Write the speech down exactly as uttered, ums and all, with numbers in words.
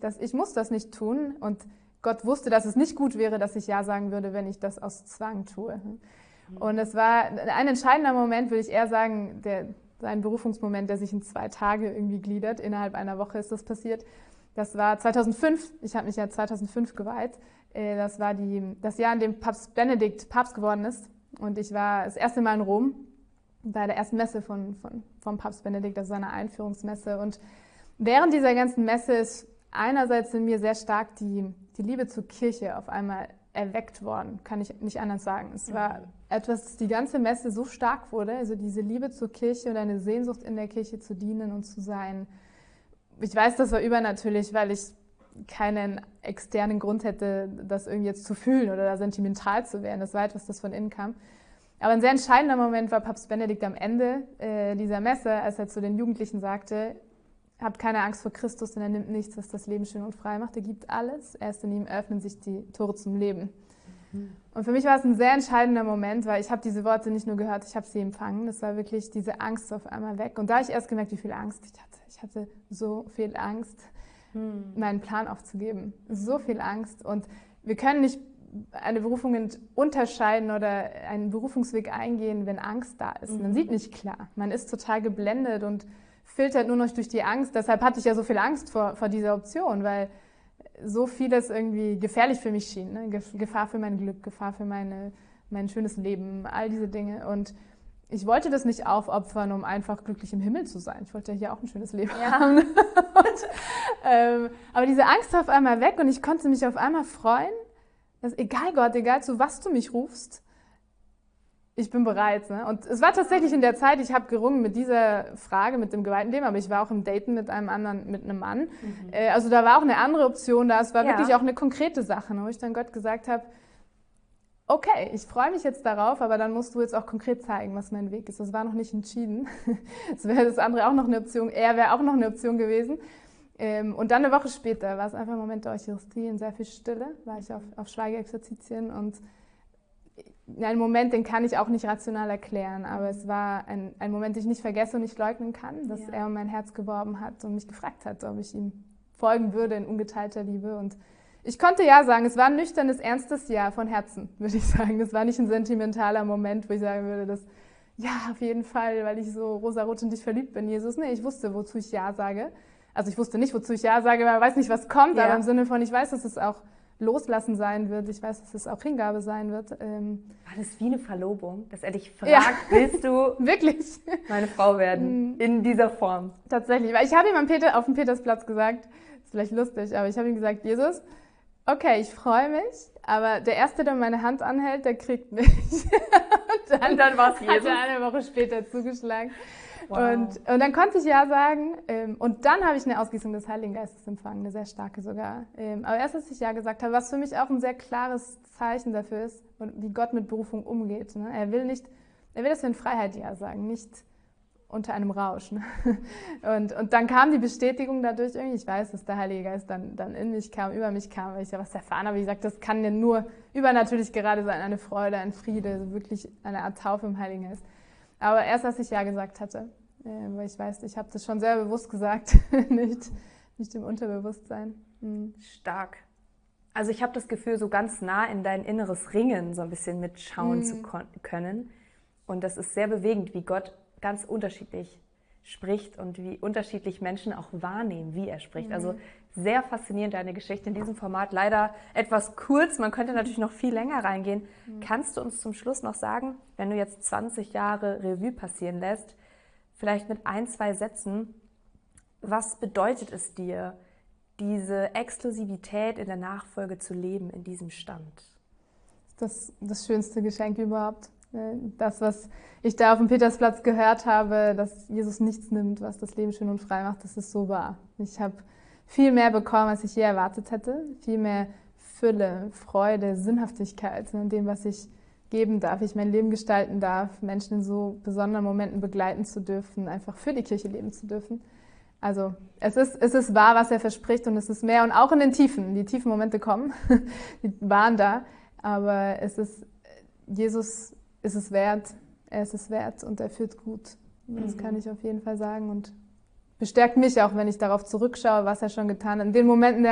dass ich muss das nicht tun. Und Gott wusste, dass es nicht gut wäre, dass ich Ja sagen würde, wenn ich das aus Zwang tue. Und es war ein entscheidender Moment, würde ich eher sagen, der, ein Berufungsmoment, der sich in zwei Tage irgendwie gliedert. Innerhalb einer Woche ist das passiert. Das war zweitausendfünf. Ich habe mich ja zweitausendfünf geweiht. Das war die, das Jahr, in dem Papst Benedikt Papst geworden ist. Und ich war das erste Mal in Rom bei der ersten Messe von, von, von Papst Benedikt, also seiner Einführungsmesse. Und während dieser ganzen Messe ist einerseits in mir sehr stark die, die Liebe zur Kirche auf einmal erweckt worden, kann ich nicht anders sagen. Es war etwas, das die ganze Messe so stark wurde, also diese Liebe zur Kirche und eine Sehnsucht in der Kirche zu dienen und zu sein. Ich weiß, das war übernatürlich, weil ich keinen externen Grund hätte, das irgendwie jetzt zu fühlen oder da sentimental zu werden. Das war etwas, das von innen kam. Aber ein sehr entscheidender Moment war Papst Benedikt am Ende äh, dieser Messe, als er zu den Jugendlichen sagte, habt keine Angst vor Christus, denn er nimmt nichts, was das Leben schön und frei macht. Er gibt alles. Erst in ihm öffnen sich die Tore zum Leben. Mhm. Und für mich war es ein sehr entscheidender Moment, weil ich habe diese Worte nicht nur gehört, ich habe sie empfangen. Das war wirklich diese Angst auf einmal weg. Und da habe ich erst gemerkt, wie viel Angst ich hatte. Ich hatte so viel Angst, meinen Plan aufzugeben. So viel Angst. Und wir können nicht eine Berufung unterscheiden oder einen Berufungsweg eingehen, wenn Angst da ist. Man sieht nicht klar. Man ist total geblendet und filtert nur noch durch die Angst. Deshalb hatte ich ja so viel Angst vor, vor dieser Option, weil so vieles irgendwie gefährlich für mich schien. Ne? Gefahr für mein Glück, Gefahr für meine, mein schönes Leben, all diese Dinge. Und ich wollte das nicht aufopfern, um einfach glücklich im Himmel zu sein. Ich wollte ja hier auch ein schönes Leben ja. haben. und, ähm, aber diese Angst war auf einmal weg und ich konnte mich auf einmal freuen, dass egal Gott, egal zu was du mich rufst, ich bin bereit. Ne? Und es war tatsächlich in der Zeit, ich habe gerungen mit dieser Frage, mit dem geweihten Leben, aber ich war auch im Daten mit einem anderen, mit einem Mann. Mhm. Äh, also da war auch eine andere Option da. Es war ja. wirklich auch eine konkrete Sache, ne? Wo ich dann Gott gesagt habe, okay, ich freue mich jetzt darauf, aber dann musst du jetzt auch konkret zeigen, was mein Weg ist. Das war noch nicht entschieden. Es wäre das andere auch noch eine Option, er wäre auch noch eine Option gewesen. Ähm, und dann eine Woche später war es einfach ein Moment der Eucharistie in sehr viel Stille, war ich auf, auf Schweigeexerzitien und ein Moment, den kann ich auch nicht rational erklären, aber es war ein, ein Moment, den ich nicht vergesse und nicht leugnen kann, dass ja. er um mein Herz geworben hat und mich gefragt hat, ob ich ihm folgen würde in ungeteilter Liebe. Und ich konnte ja sagen, es war ein nüchternes, ernstes Ja von Herzen, würde ich sagen. Es war nicht ein sentimentaler Moment, wo ich sagen würde, dass ja, auf jeden Fall, weil ich so rosarot in dich verliebt bin, Jesus. Nee, ich wusste, wozu ich Ja sage. Also ich wusste nicht, wozu ich Ja sage, weil ich weiß nicht, was kommt, ja. aber im Sinne von, ich weiß, dass es auch Loslassen sein wird. Ich weiß, dass es auch Hingabe sein wird. Ähm War das wie eine Verlobung, dass er dich fragt, ja. willst du wirklich meine Frau werden in dieser Form? Tatsächlich, weil ich habe ihm am Peter, auf dem Petersplatz gesagt, ist vielleicht lustig, aber ich habe ihm gesagt, Jesus, okay, ich freue mich, aber der Erste, der meine Hand anhält, der kriegt mich. und dann, und dann war es Jesus. Hat er eine Woche später zugeschlagen. Wow. Und, und dann konnte ich Ja sagen ähm, und dann habe ich eine Ausgießung des Heiligen Geistes empfangen, eine sehr starke sogar. Ähm, aber erst, als ich Ja gesagt habe, was für mich auch ein sehr klares Zeichen dafür ist, und wie Gott mit Berufung umgeht. Ne? Er will nicht, er will, dass wir in Freiheit Ja sagen, nicht unter einem Rausch. Ne? Und, und dann kam die Bestätigung dadurch irgendwie, ich weiß, dass der Heilige Geist dann, dann in mich kam, über mich kam, weil ich ja was erfahren habe. Wie gesagt, das kann ja nur übernatürlich gerade sein, eine Freude, ein Friede, also wirklich eine Art Taufe im Heiligen Geist. Aber erst, als ich Ja gesagt hatte, äh, weil ich weiß, ich habe das schon sehr bewusst gesagt, nicht, nicht im Unterbewusstsein. Mhm. Stark. Also ich habe das Gefühl, so ganz nah in dein inneres Ringen so ein bisschen mitschauen Mhm. zu können. Und das ist sehr bewegend, wie Gott ganz unterschiedlich spricht und wie unterschiedlich Menschen auch wahrnehmen, wie er spricht. Mhm. Also sehr faszinierend, deine Geschichte in diesem Format. Leider etwas kurz, man könnte natürlich noch viel länger reingehen. Mhm. Kannst du uns zum Schluss noch sagen, wenn du jetzt zwanzig Jahre Revue passieren lässt, vielleicht mit ein, zwei Sätzen, was bedeutet es dir, diese Exklusivität in der Nachfolge zu leben in diesem Stand? Das das schönste Geschenk überhaupt. Das, was ich da auf dem Petersplatz gehört habe, dass Jesus nichts nimmt, was das Leben schön und frei macht, das ist so wahr. Ich habe viel mehr bekommen, als ich je erwartet hätte. Viel mehr Fülle, Freude, Sinnhaftigkeit in dem, was ich geben darf. Ich mein Leben gestalten darf, Menschen in so besonderen Momenten begleiten zu dürfen, einfach für die Kirche leben zu dürfen. Also es ist, es ist wahr, was er verspricht und es ist mehr. Und auch in den Tiefen. Die tiefen Momente kommen, die waren da. Aber es ist, Jesus ist es wert, er ist es wert und er führt gut. Das mhm. kann ich auf jeden Fall sagen und bestärkt mich auch, wenn ich darauf zurückschaue, was er schon getan hat. In den Momenten,